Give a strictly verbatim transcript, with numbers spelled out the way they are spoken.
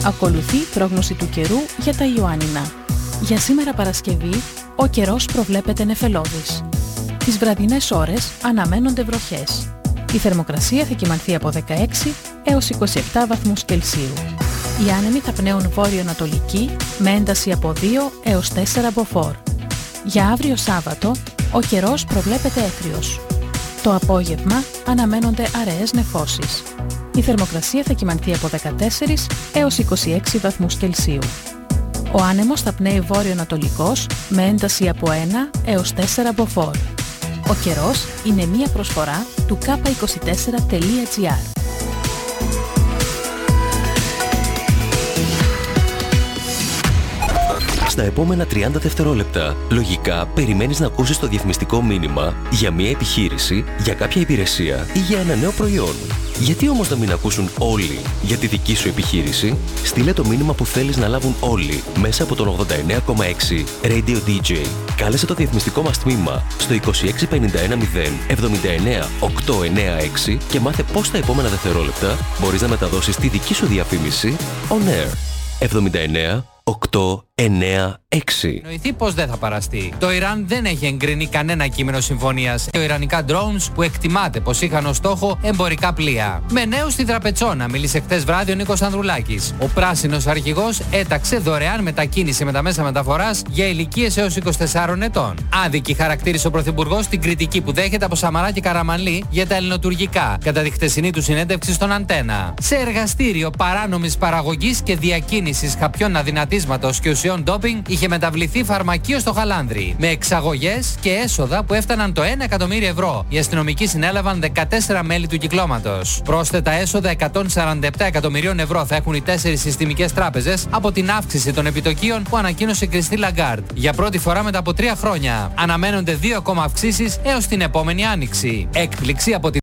Ακολουθεί πρόγνωση του καιρού για τα Ιωάννινα. Για σήμερα Παρασκευή, ο καιρός προβλέπεται νεφελώδης. Τις βραδινές ώρες αναμένονται βροχές. Η θερμοκρασία θα κυμανθεί από δεκαέξι έως είκοσι επτά βαθμούς Κελσίου. Οι άνεμοι θα πνέουν βόρειο-ανατολική με ένταση από δύο έως τέσσερα μποφόρ. Για αύριο Σάββατο, ο καιρός προβλέπεται έθριος. Το απόγευμα αναμένονται αραιές νεφώσεις. Η θερμοκρασία θα κυμανθεί από δεκατέσσερα έως είκοσι έξι βαθμούς Κελσίου. Ο άνεμος θα πνέει βόρειο-ανατολικός με ένταση από ένα έως τέσσερα μποφόρ. Ο καιρός είναι μία προσφορά του κάπα είκοσι τέσσερα τελεία τζι άρ. Στα επόμενα τριάντα δευτερόλεπτα, λογικά περιμένεις να ακούσεις το διαφημιστικό μήνυμα για μια επιχείρηση, για κάποια υπηρεσία ή για ένα νέο προϊόν. Γιατί όμως να μην ακούσουν όλοι για τη δική σου επιχείρηση? Στείλε το μήνυμα που θέλεις να λάβουν όλοι μέσα από τον ογδόντα εννέα κόμμα έξι Radio ντι τζέι. Κάλεσε το διαφημιστικό μας τμήμα στο είκοσι έξι πενήντα ένα μηδέν εβδομήντα εννέα οκτακόσια ενενήντα έξι και μάθε πώς τα επόμενα δευτερόλεπτα μπορείς να μεταδώσεις τη δική σου διαφήμιση on air. εβδομήντα εννέα οκτακόσια ενενήντα έξι. Νοηθεί πως δεν θα παραστεί. Το Ιράν δεν έχει εγκρίνει κανένα κείμενο συμφωνίας. Τα ιρανικά drones που εκτιμάται πως είχαν ως στόχο εμπορικά πλοία. Με νέους στη Τραπετσόνα μίλησε χτες βράδυ ο Νίκος Ανδρουλάκης. Ο πράσινος αρχηγός έταξε δωρεάν μετακίνηση με τα μέσα μεταφοράς για ηλικίες έως είκοσι τεσσάρων ετών. Άδικη χαρακτήρισε ο Πρωθυπουργός την κριτική που δέχεται από Σαμαρά και Καραμανλή για τα ελληνοτουρκικά κατά τη χτεσινή του συνέντευξη στον Αντένα. Σε εργαστήριο παράνομης παραγωγής και διακίνησης χαπιών αδυνατίσματος και ουσιών ντόπινγκ είχε μεταβληθεί φαρμακείο στο Χαλάνδρι, με εξαγωγές και έσοδα που έφταναν το ένα εκατομμύριο ευρώ. Οι αστυνομικοί συνέλαβαν δεκατέσσερα μέλη του κυκλώματος. Πρόσθετα έσοδα εκατόν σαράντα επτά εκατομμυρίων ευρώ θα έχουν οι τέσσερις συστημικές τράπεζες από την αύξηση των επιτοκίων που ανακοίνωσε η Κριστίν Λαγκάρντ. Για πρώτη φορά μετά από τρία χρόνια. Αναμένονται δύο ακόμα αυξήσεις έως την επόμενη άνοιξη. Έκπληξη από την